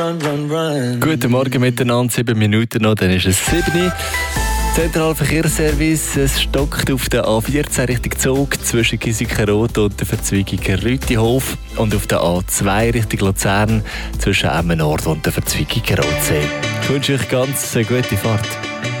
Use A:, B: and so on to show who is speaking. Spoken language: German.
A: Guten Morgen miteinander, 7 Minuten noch, dann ist es 7 Uhr. Zentralverkehrsservice, es stockt auf der A14 Richtung Zug zwischen Gisikenrot und der Verzweigung Rütihof und auf der A2 Richtung Luzern zwischen Emmen Nord und der Verzweigung Rotsee. Ich wünsche euch ganz eine gute Fahrt.